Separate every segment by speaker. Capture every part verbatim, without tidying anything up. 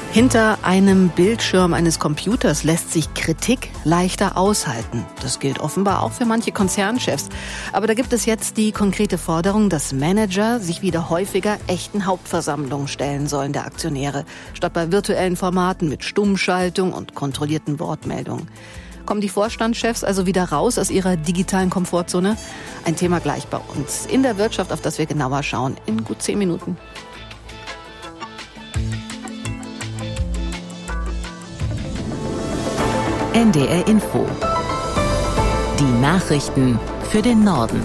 Speaker 1: Hinter einem Bildschirm eines Computers lässt sich Kritik leichter aushalten. Das gilt offenbar auch für manche Konzernchefs. Aber da gibt es jetzt die konkrete Forderung, dass Manager sich wieder häufiger echten Hauptversammlungen stellen sollen der Aktionäre, statt bei virtuellen Formaten mit Stummschaltung und kontrollierten Wortmeldungen. Kommen die Vorstandschefs also wieder raus aus ihrer digitalen Komfortzone? Ein Thema gleich bei uns in der Wirtschaft, auf das wir genauer schauen, in gut zehn Minuten.
Speaker 2: N D R Info. Die Nachrichten für den Norden.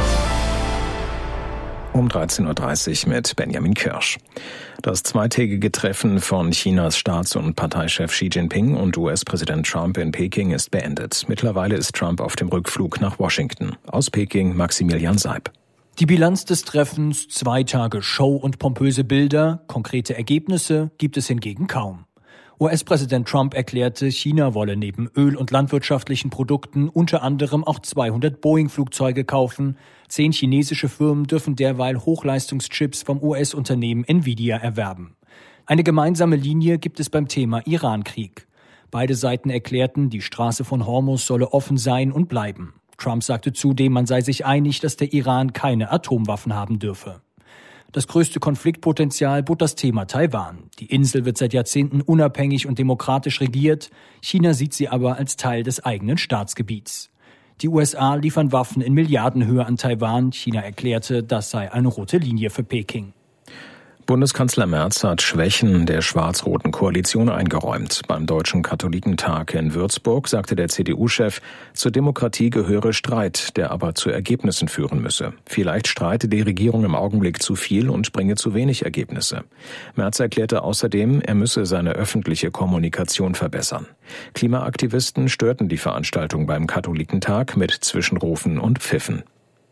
Speaker 3: Um dreizehn Uhr dreißig mit Benjamin Kirsch. Das zweitägige Treffen von Chinas Staats- und Parteichef Xi Jinping und U S-Präsident Trump in Peking ist beendet. Mittlerweile ist Trump auf dem Rückflug nach Washington. Aus Peking Maximilian Seib.
Speaker 4: Die Bilanz des Treffens, zwei Tage Show und pompöse Bilder, konkrete Ergebnisse gibt es hingegen kaum. U S-Präsident Trump erklärte, China wolle neben Öl- und landwirtschaftlichen Produkten unter anderem auch zweihundert Boeing-Flugzeuge kaufen. Zehn chinesische Firmen dürfen derweil Hochleistungschips vom U S-Unternehmen Nvidia erwerben. Eine gemeinsame Linie gibt es beim Thema Iran-Krieg. Beide Seiten erklärten, die Straße von Hormuz solle offen sein und bleiben. Trump sagte zudem, man sei sich einig, dass der Iran keine Atomwaffen haben dürfe. Das größte Konfliktpotenzial bot das Thema Taiwan. Die Insel wird seit Jahrzehnten unabhängig und demokratisch regiert. China sieht sie aber als Teil des eigenen Staatsgebiets. Die U S A liefern Waffen in Milliardenhöhe an Taiwan. China erklärte, das sei eine rote Linie für Peking.
Speaker 3: Bundeskanzler Merz hat Schwächen der schwarz-roten Koalition eingeräumt. Beim Deutschen Katholikentag in Würzburg sagte der C D U-Chef, zur Demokratie gehöre Streit, der aber zu Ergebnissen führen müsse. Vielleicht streite die Regierung im Augenblick zu viel und bringe zu wenig Ergebnisse. Merz erklärte außerdem, er müsse seine öffentliche Kommunikation verbessern. Klimaaktivisten störten die Veranstaltung beim Katholikentag mit Zwischenrufen und Pfiffen.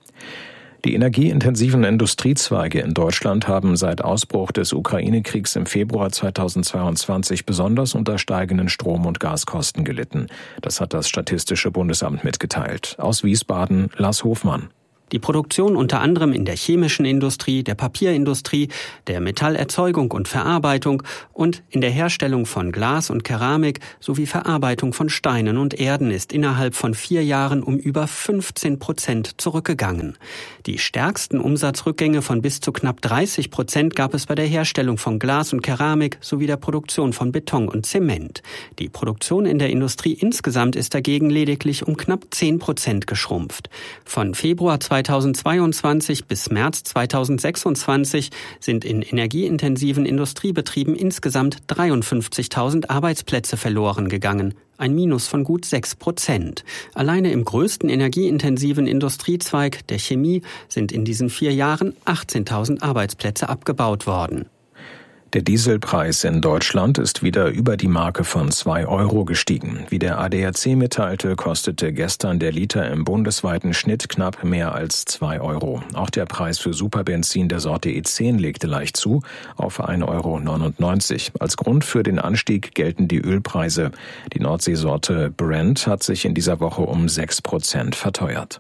Speaker 3: Die energieintensiven Industriezweige in Deutschland haben seit Ausbruch des Ukraine-Kriegs im Februar zweitausendzweiundzwanzig besonders unter steigenden Strom- und Gaskosten gelitten. Das hat das Statistische Bundesamt mitgeteilt. Aus Wiesbaden, Lars Hofmann.
Speaker 5: Die Produktion unter anderem in der chemischen Industrie, der Papierindustrie, der Metallerzeugung und Verarbeitung und in der Herstellung von Glas und Keramik sowie Verarbeitung von Steinen und Erden ist innerhalb von vier Jahren um über fünfzehn Prozent zurückgegangen. Die stärksten Umsatzrückgänge von bis zu knapp dreißig Prozent gab es bei der Herstellung von Glas und Keramik sowie der Produktion von Beton und Zement. Die Produktion in der Industrie insgesamt ist dagegen lediglich um knapp zehn Prozent geschrumpft. Von Februar zweitausendzweiundzwanzig bis März zweitausendsechsundzwanzig sind in energieintensiven Industriebetrieben insgesamt dreiundfünfzigtausend Arbeitsplätze verloren gegangen, ein Minus von gut sechs Prozent. Alleine im größten energieintensiven Industriezweig, der Chemie, sind in diesen vier Jahren achtzehntausend Arbeitsplätze abgebaut worden.
Speaker 3: Der Dieselpreis in Deutschland ist wieder über die Marke von zwei Euro gestiegen. Wie der A D A C mitteilte, kostete gestern der Liter im bundesweiten Schnitt knapp mehr als zwei Euro. Auch der Preis für Superbenzin der Sorte E zehn legte leicht zu auf ein Euro neunundneunzig. Als Grund für den Anstieg gelten die Ölpreise. Die Nordseesorte Brent hat sich in dieser Woche um sechs Prozent verteuert.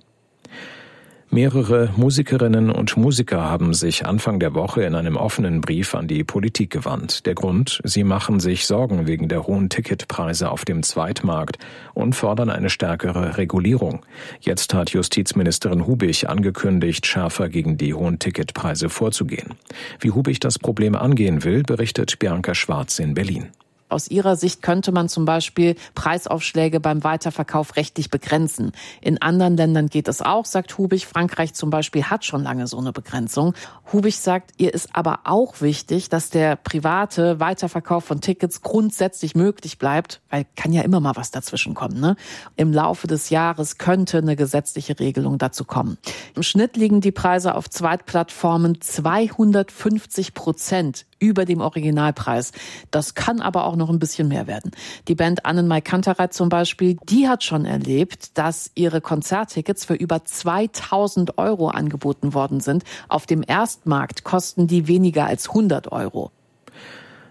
Speaker 3: Mehrere Musikerinnen und Musiker haben sich Anfang der Woche in einem offenen Brief an die Politik gewandt. Der Grund: Sie machen sich Sorgen wegen der hohen Ticketpreise auf dem Zweitmarkt und fordern eine stärkere Regulierung. Jetzt hat Justizministerin Hubich angekündigt, schärfer gegen die hohen Ticketpreise vorzugehen. Wie Hubich das Problem angehen will, berichtet Bianca Schwarz in Berlin.
Speaker 6: Aus ihrer Sicht könnte man zum Beispiel Preisaufschläge beim Weiterverkauf rechtlich begrenzen. In anderen Ländern geht es auch, sagt Hubich. Frankreich zum Beispiel hat schon lange so eine Begrenzung. Hubich sagt, ihr ist aber auch wichtig, dass der private Weiterverkauf von Tickets grundsätzlich möglich bleibt, weil kann ja immer mal was dazwischen kommen, ne? Im Laufe des Jahres könnte eine gesetzliche Regelung dazu kommen. Im Schnitt liegen die Preise auf Zweitplattformen zweihundertfünfzig Prozent über dem Originalpreis. Das kann aber auch noch ein bisschen mehr werden. Die Band Annenmai Kantereit zum Beispiel, die hat schon erlebt, dass ihre Konzerttickets für über zweitausend Euro angeboten worden sind. Auf dem Erstmarkt kosten die weniger als hundert Euro.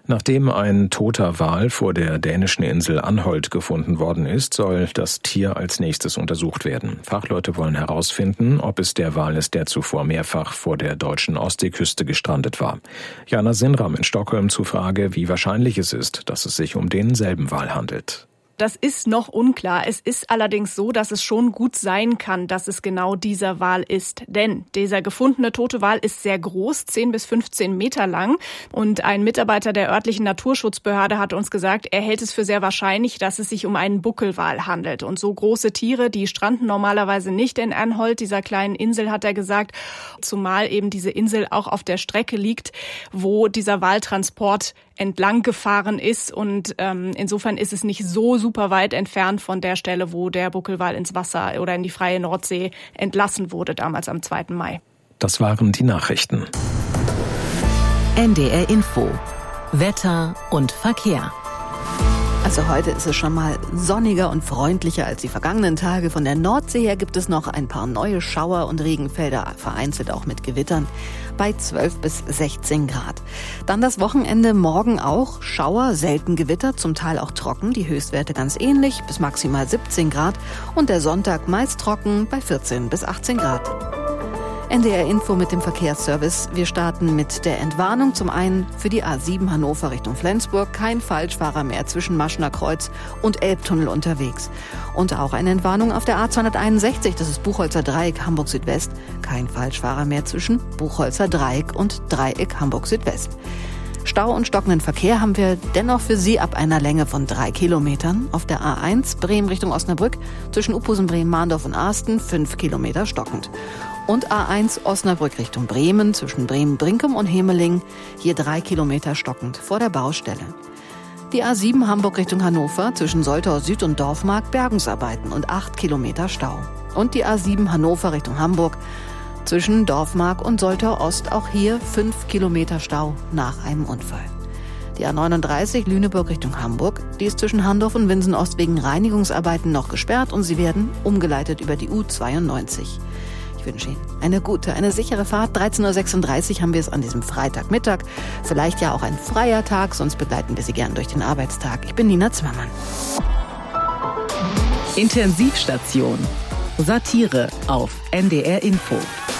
Speaker 3: Nachdem ein toter Wal vor der dänischen Insel Anholt gefunden worden ist, soll das Tier als nächstes untersucht werden. Fachleute wollen herausfinden, ob es der Wal ist, der zuvor mehrfach vor der deutschen Ostseeküste gestrandet war. Jana Sinram in Stockholm zur Frage, wie wahrscheinlich es ist, dass es sich um denselben Wal handelt.
Speaker 7: Das ist noch unklar. Es ist allerdings so, dass es schon gut sein kann, dass es genau dieser Wal ist. Denn dieser gefundene tote Wal ist sehr groß, zehn bis fünfzehn Meter lang. Und ein Mitarbeiter der örtlichen Naturschutzbehörde hat uns gesagt, er hält es für sehr wahrscheinlich, dass es sich um einen Buckelwal handelt. Und so große Tiere, die stranden normalerweise nicht in Anholt, dieser kleinen Insel, hat er gesagt. Zumal eben diese Insel auch auf der Strecke liegt, wo dieser Waltransport entlang gefahren ist. Und ähm, insofern ist es nicht so super weit entfernt von der Stelle, wo der Buckelwal ins Wasser oder in die freie Nordsee entlassen wurde, damals am zweiten Mai.
Speaker 3: Das waren die Nachrichten.
Speaker 2: N D R Info. Wetter und Verkehr.
Speaker 1: Also heute ist es schon mal sonniger und freundlicher als die vergangenen Tage. Von der Nordsee her gibt es noch ein paar neue Schauer und Regenfelder, vereinzelt auch mit Gewittern, bei zwölf bis sechzehn Grad. Dann das Wochenende, morgen auch Schauer, selten Gewitter, zum Teil auch trocken, die Höchstwerte ganz ähnlich, bis maximal siebzehn Grad. Und der Sonntag meist trocken bei vierzehn bis achtzehn Grad. N D R Info mit dem Verkehrsservice. Wir starten mit der Entwarnung. Zum einen für die A sieben Hannover Richtung Flensburg. Kein Falschfahrer mehr zwischen Maschener Kreuz und Elbtunnel unterwegs. Und auch eine Entwarnung auf der A zweihunderteinundsechzig. Das ist Buchholzer Dreieck, Hamburg Südwest. Kein Falschfahrer mehr zwischen Buchholzer Dreieck und Dreieck, Hamburg Südwest. Stau und stockenden Verkehr haben wir dennoch für Sie ab einer Länge von drei Kilometern. Auf der A eins Bremen Richtung Osnabrück zwischen Uphusen, Bremen, Mahndorf und Arsten fünf Kilometer stockend. Und A eins Osnabrück Richtung Bremen zwischen Bremen-Brinkum und Hemeling hier drei Kilometer stockend vor der Baustelle. Die A sieben Hamburg Richtung Hannover zwischen Soltau Süd und Dorfmark Bergungsarbeiten und acht Kilometer Stau. Und die A sieben Hannover Richtung Hamburg zwischen Dorfmark und Soltau Ost auch hier fünf Kilometer Stau nach einem Unfall. Die A neununddreißig Lüneburg Richtung Hamburg, die ist zwischen Handorf und Winsen Ost wegen Reinigungsarbeiten noch gesperrt und sie werden umgeleitet über die U zweiundneunzig. Ich wünsche Ihnen eine gute, eine sichere Fahrt. dreizehn Uhr sechsunddreißig haben wir es an diesem Freitagmittag. Vielleicht ja auch ein freier Tag, sonst begleiten wir Sie gern durch den Arbeitstag. Ich bin Nina Zimmermann.
Speaker 2: Intensivstation. Satire auf N D R Info.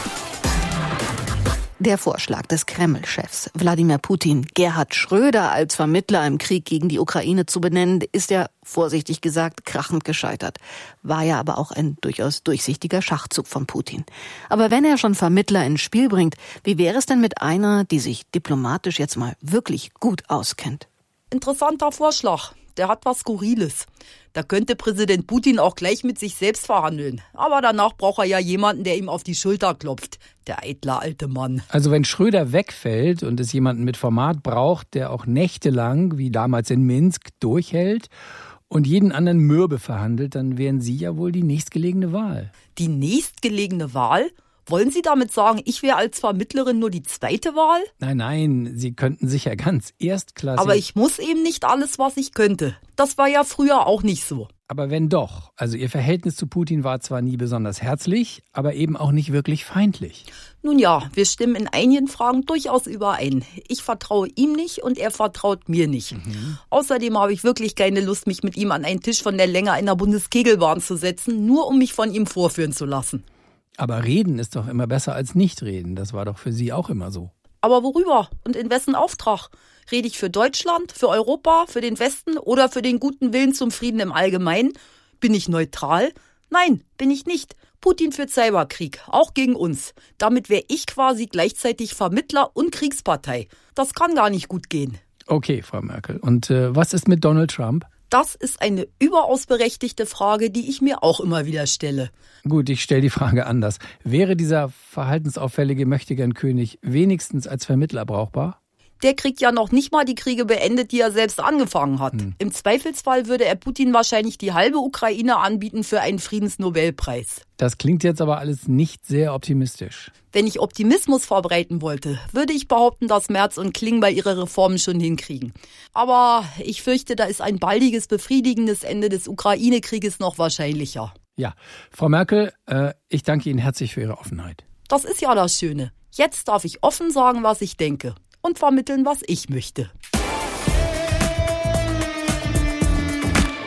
Speaker 1: Der Vorschlag des Kreml-Chefs Wladimir Putin, Gerhard Schröder als Vermittler im Krieg gegen die Ukraine zu benennen, ist ja, vorsichtig gesagt, krachend gescheitert. War ja aber auch ein durchaus durchsichtiger Schachzug von Putin. Aber wenn er schon Vermittler ins Spiel bringt, wie wäre es denn mit einer, die sich diplomatisch jetzt mal wirklich gut auskennt?
Speaker 8: Interessanter Vorschlag. Der hat was Skurriles. Da könnte Präsident Putin auch gleich mit sich selbst verhandeln. Aber danach braucht er ja jemanden, der ihm auf die Schulter klopft. Der eitle alte Mann.
Speaker 9: Also wenn Schröder wegfällt und es jemanden mit Format braucht, der auch nächtelang, wie damals in Minsk, durchhält und jeden anderen mürbe verhandelt, dann wären Sie ja wohl die nächstgelegene Wahl.
Speaker 8: Die nächstgelegene Wahl? Wollen Sie damit sagen, ich wäre als Vermittlerin nur die zweite Wahl?
Speaker 9: Nein, nein, Sie könnten sicher ganz erstklassig...
Speaker 8: Aber ich muss eben nicht alles, was ich könnte. Das war ja früher auch nicht so.
Speaker 9: Aber wenn doch, also Ihr Verhältnis zu Putin war zwar nie besonders herzlich, aber eben auch nicht wirklich feindlich.
Speaker 8: Nun ja, wir stimmen in einigen Fragen durchaus überein. Ich vertraue ihm nicht und er vertraut mir nicht. Mhm. Außerdem habe ich wirklich keine Lust, mich mit ihm an einen Tisch von der Länge einer Bundeskegelbahn zu setzen, nur um mich von ihm vorführen zu lassen.
Speaker 9: Aber reden ist doch immer besser als nicht reden. Das war doch für Sie auch immer so.
Speaker 8: Aber worüber und in wessen Auftrag? Rede ich für Deutschland, für Europa, für den Westen oder für den guten Willen zum Frieden im Allgemeinen? Bin ich neutral? Nein, bin ich nicht. Putin führt Cyberkrieg, auch gegen uns. Damit wäre ich quasi gleichzeitig Vermittler und Kriegspartei. Das kann gar nicht gut gehen.
Speaker 9: Okay, Frau Merkel. Und äh, was ist mit Donald Trump?
Speaker 8: Das ist eine überaus berechtigte Frage, die ich mir auch immer wieder stelle.
Speaker 9: Gut, ich stelle die Frage anders. Wäre dieser verhaltensauffällige Möchtegern-König wenigstens als Vermittler brauchbar?
Speaker 8: Der kriegt ja noch nicht mal die Kriege beendet, die er selbst angefangen hat. Hm. Im Zweifelsfall würde er Putin wahrscheinlich die halbe Ukraine anbieten für einen Friedensnobelpreis.
Speaker 9: Das klingt jetzt aber alles nicht sehr optimistisch.
Speaker 8: Wenn ich Optimismus verbreiten wollte, würde ich behaupten, dass Merz und Klingbeil ihre Reformen schon hinkriegen. Aber ich fürchte, da ist ein baldiges, befriedigendes Ende des Ukraine-Krieges noch wahrscheinlicher.
Speaker 9: Ja, Frau Merkel, äh, ich danke Ihnen herzlich für Ihre Offenheit.
Speaker 8: Das ist ja das Schöne. Jetzt darf ich offen sagen, was ich denke und vermitteln, was ich möchte.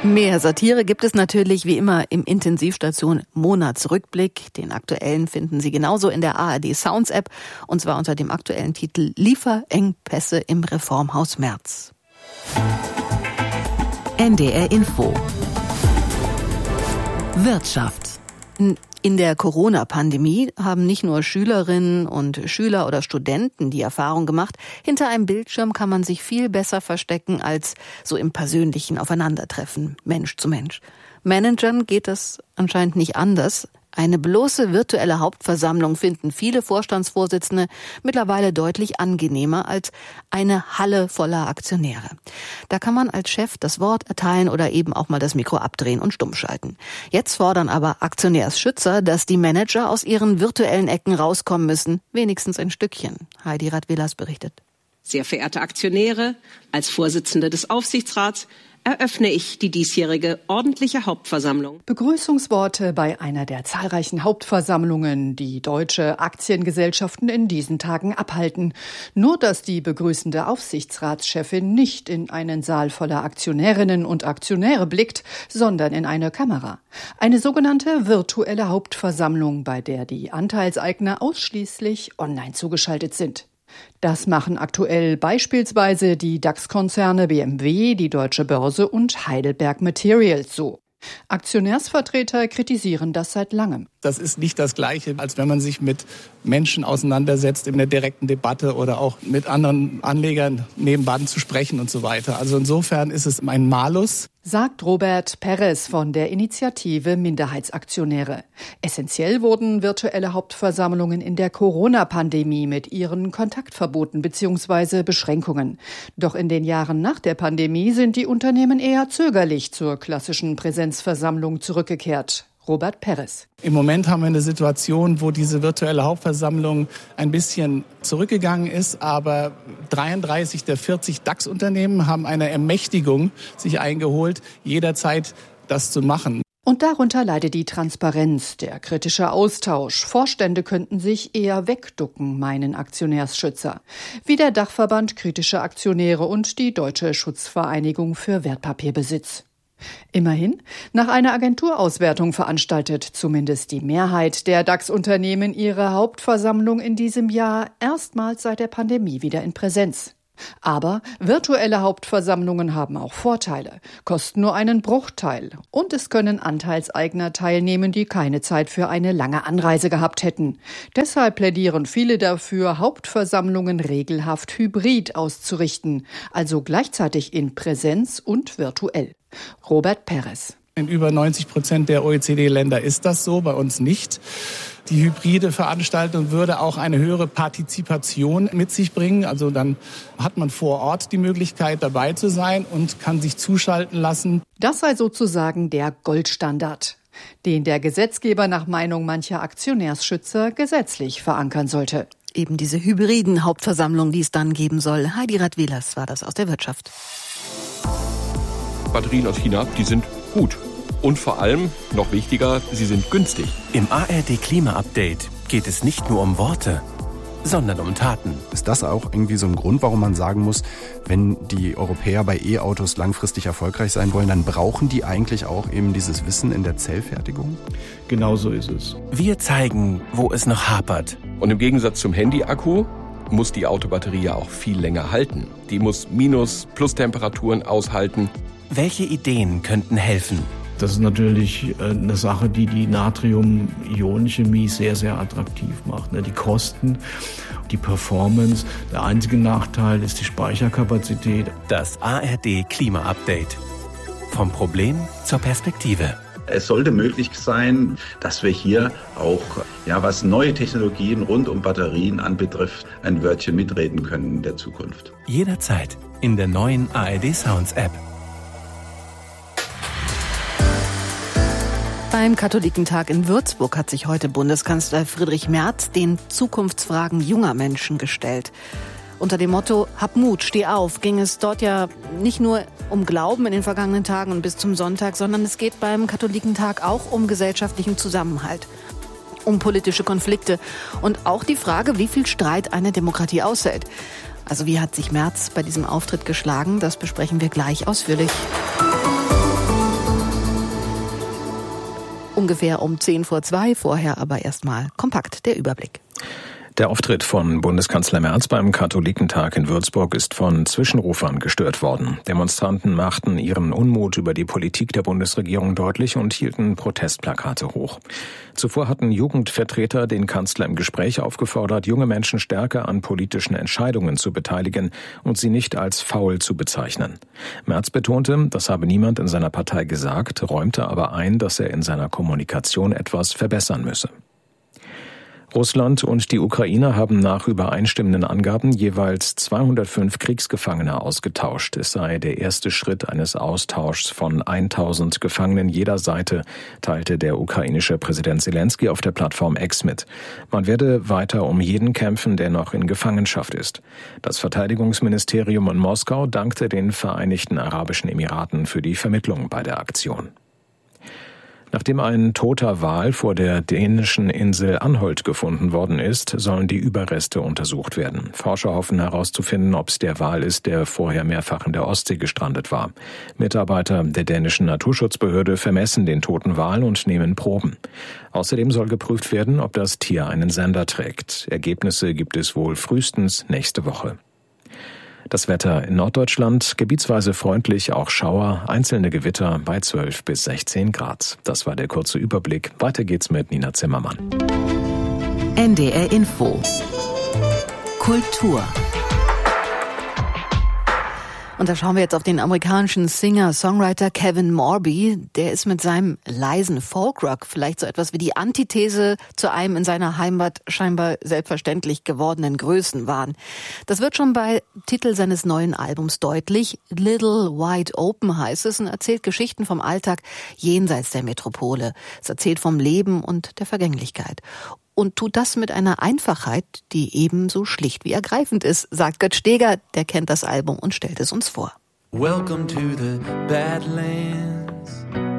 Speaker 1: Mehr Satire gibt es natürlich wie immer im Intensivstation Monatsrückblick. Den aktuellen finden Sie genauso in der A R D Sounds App und zwar unter dem aktuellen Titel Lieferengpässe im Reformhaus Merz.
Speaker 2: N D R Info Wirtschaft.
Speaker 1: In der Corona-Pandemie haben nicht nur Schülerinnen und Schüler oder Studenten die Erfahrung gemacht, hinter einem Bildschirm kann man sich viel besser verstecken als so im persönlichen Aufeinandertreffen, Mensch zu Mensch. Managern geht das anscheinend nicht anders. Eine bloße virtuelle Hauptversammlung finden viele Vorstandsvorsitzende mittlerweile deutlich angenehmer als eine Halle voller Aktionäre. Da kann man als Chef das Wort erteilen oder eben auch mal das Mikro abdrehen und stumm schalten. Jetzt fordern aber Aktionärsschützer, dass die Manager aus ihren virtuellen Ecken rauskommen müssen, wenigstens ein Stückchen. Heidi Radwilas berichtet.
Speaker 10: Sehr verehrte Aktionäre, als Vorsitzende des Aufsichtsrats eröffne ich die diesjährige ordentliche Hauptversammlung.
Speaker 11: Begrüßungsworte bei einer der zahlreichen Hauptversammlungen, die deutsche Aktiengesellschaften in diesen Tagen abhalten. Nur dass die begrüßende Aufsichtsratschefin nicht in einen Saal voller Aktionärinnen und Aktionäre blickt, sondern in eine Kamera. Eine sogenannte virtuelle Hauptversammlung, bei der die Anteilseigner ausschließlich online zugeschaltet sind. Das machen aktuell beispielsweise die DAX-Konzerne B M W, die Deutsche Börse und Heidelberg Materials so. Aktionärsvertreter kritisieren das seit langem.
Speaker 12: Das ist nicht das Gleiche, als wenn man sich mit Menschen auseinandersetzt in der direkten Debatte oder auch mit anderen Anlegern nebenan zu sprechen und so weiter. Also insofern ist es ein Malus.
Speaker 11: Sagt Robert Perez von der Initiative Minderheitsaktionäre. Essentiell wurden virtuelle Hauptversammlungen in der Corona-Pandemie mit ihren Kontaktverboten bzw. Beschränkungen. Doch in den Jahren nach der Pandemie sind die Unternehmen eher zögerlich zur klassischen Präsenzversammlung zurückgekehrt. Robert Perez.
Speaker 12: Im Moment haben wir eine Situation, wo diese virtuelle Hauptversammlung ein bisschen zurückgegangen ist, aber dreiunddreißig der vierzig DAX-Unternehmen haben eine Ermächtigung sich eingeholt, jederzeit das zu machen.
Speaker 11: Und darunter leidet die Transparenz, der kritische Austausch. Vorstände könnten sich eher wegducken, meinen Aktionärsschützer. Wie der Dachverband Kritische Aktionäre und die Deutsche Schutzvereinigung für Wertpapierbesitz. Immerhin, nach einer Agenturauswertung veranstaltet zumindest die Mehrheit der DAX-Unternehmen ihre Hauptversammlung in diesem Jahr erstmals seit der Pandemie wieder in Präsenz. Aber virtuelle Hauptversammlungen haben auch Vorteile, kosten nur einen Bruchteil und es können Anteilseigner teilnehmen, die keine Zeit für eine lange Anreise gehabt hätten. Deshalb plädieren viele dafür, Hauptversammlungen regelhaft hybrid auszurichten, also gleichzeitig in Präsenz und virtuell. Robert Perez.
Speaker 12: In über neunzig Prozent der O E C D-Länder ist das so, bei uns nicht. Die hybride Veranstaltung würde auch eine höhere Partizipation mit sich bringen. Also dann hat man vor Ort die Möglichkeit, dabei zu sein und kann sich zuschalten lassen.
Speaker 11: Das sei sozusagen der Goldstandard, den der Gesetzgeber nach Meinung mancher Aktionärsschützer gesetzlich verankern sollte.
Speaker 1: Eben diese hybriden Hauptversammlungen, die es dann geben soll. Heidi Radwilas war das aus der Wirtschaft.
Speaker 13: Batterien aus China, die sind gut. Und vor allem, noch wichtiger, sie sind günstig.
Speaker 14: Im A R D Klima-Update geht es nicht nur um Worte, sondern um Taten.
Speaker 15: Ist das auch irgendwie so ein Grund, warum man sagen muss, wenn die Europäer bei E-Autos langfristig erfolgreich sein wollen, dann brauchen die eigentlich auch eben dieses Wissen in der Zellfertigung?
Speaker 13: Genau so ist es.
Speaker 14: Wir zeigen, wo es noch hapert.
Speaker 13: Und im Gegensatz zum Handy-Akku muss die Autobatterie ja auch viel länger halten. Die muss Minus-, Plus-Temperaturen aushalten.
Speaker 14: Welche Ideen könnten helfen?
Speaker 16: Das ist natürlich eine Sache, die die Natrium-Ionen-Chemie sehr, sehr attraktiv macht. Die Kosten, die Performance. Der einzige Nachteil ist die Speicherkapazität.
Speaker 14: Das A R D Klima-Update. Vom Problem zur Perspektive.
Speaker 17: Es sollte möglich sein, dass wir hier auch, ja, was neue Technologien rund um Batterien anbetrifft, ein Wörtchen mitreden können in der Zukunft.
Speaker 14: Jederzeit in der neuen A R D Sounds App.
Speaker 1: Beim Katholikentag in Würzburg hat sich heute Bundeskanzler Friedrich Merz den Zukunftsfragen junger Menschen gestellt. Unter dem Motto "Hab Mut, steh auf" ging es dort ja nicht nur um Glauben in den vergangenen Tagen und bis zum Sonntag, sondern es geht beim Katholikentag auch um gesellschaftlichen Zusammenhalt, um politische Konflikte und auch die Frage, wie viel Streit eine Demokratie aushält. Also wie hat sich Merz bei diesem Auftritt geschlagen? Das besprechen wir gleich ausführlich. ungefähr um zehn vor zwei, vorher aber erstmal kompakt der Überblick.
Speaker 3: Der Auftritt von Bundeskanzler Merz beim Katholikentag in Würzburg ist von Zwischenrufern gestört worden. Demonstranten machten ihren Unmut über die Politik der Bundesregierung deutlich und hielten Protestplakate hoch. Zuvor hatten Jugendvertreter den Kanzler im Gespräch aufgefordert, junge Menschen stärker an politischen Entscheidungen zu beteiligen und sie nicht als faul zu bezeichnen. Merz betonte, das habe niemand in seiner Partei gesagt, räumte aber ein, dass er in seiner Kommunikation etwas verbessern müsse. Russland und die Ukraine haben nach übereinstimmenden Angaben jeweils zweihundertfünf Kriegsgefangene ausgetauscht. Es sei der erste Schritt eines Austauschs von tausend Gefangenen jeder Seite, teilte der ukrainische Präsident Zelensky auf der Plattform X mit. Man werde weiter um jeden kämpfen, der noch in Gefangenschaft ist. Das Verteidigungsministerium in Moskau dankte den Vereinigten Arabischen Emiraten für die Vermittlung bei der Aktion. Nachdem ein toter Wal vor der dänischen Insel Anholt gefunden worden ist, sollen die Überreste untersucht werden. Forscher hoffen herauszufinden, ob es der Wal ist, der vorher mehrfach in der Ostsee gestrandet war. Mitarbeiter der dänischen Naturschutzbehörde vermessen den toten Wal und nehmen Proben. Außerdem soll geprüft werden, ob das Tier einen Sender trägt. Ergebnisse gibt es wohl frühestens nächste Woche. Das Wetter in Norddeutschland gebietsweise freundlich, auch Schauer, einzelne Gewitter bei zwölf bis sechzehn Grad. Das war der kurze Überblick. Weiter geht's mit Nina Zimmermann.
Speaker 2: N D R Info. Kultur.
Speaker 1: Und da schauen wir jetzt auf den amerikanischen Singer-Songwriter Kevin Morby. Der ist mit seinem leisen Folkrock vielleicht so etwas wie die Antithese zu einem in seiner Heimat scheinbar selbstverständlich gewordenen Größenwahn. Das wird schon bei Titel seines neuen Albums deutlich. Little Wide Open heißt es und erzählt Geschichten vom Alltag jenseits der Metropole. Es erzählt vom Leben und der Vergänglichkeit. Und tut das mit einer Einfachheit, die ebenso schlicht wie ergreifend ist, sagt Götz Steger, der kennt das Album und stellt es uns vor.
Speaker 18: Welcome to the Badlands,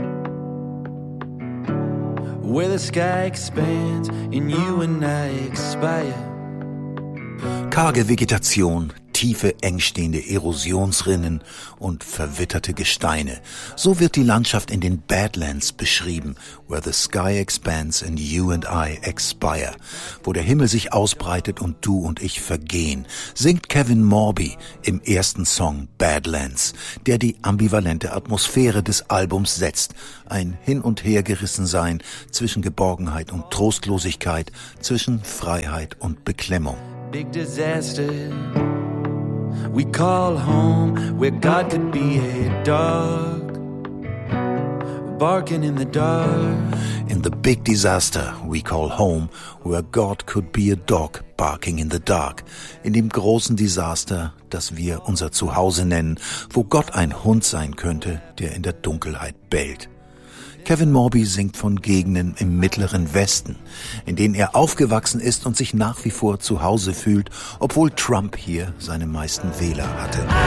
Speaker 18: where the sky expands and you and I expire.
Speaker 19: Karge Vegetation, tiefe, engstehende Erosionsrinnen und verwitterte Gesteine. So wird die Landschaft in den Badlands beschrieben, where the sky expands and you and I expire, wo der Himmel sich ausbreitet und du und ich vergehen, singt Kevin Morby im ersten Song Badlands, der die ambivalente Atmosphäre des Albums setzt, ein Hin- und Hergerissensein zwischen Geborgenheit und Trostlosigkeit, zwischen Freiheit und Beklemmung.
Speaker 18: Big disaster we call home, where God could be a dog barking in the dark.
Speaker 19: In the big disaster we call home, where God could be a dog barking in the dark. In dem großen Desaster, das wir unser Zuhause nennen, wo Gott ein Hund sein könnte, der in der Dunkelheit bellt. Kevin Morby singt von Gegenden im mittleren Westen, in denen er aufgewachsen ist und sich nach wie vor zu Hause fühlt, obwohl Trump hier seine meisten Wähler hatte.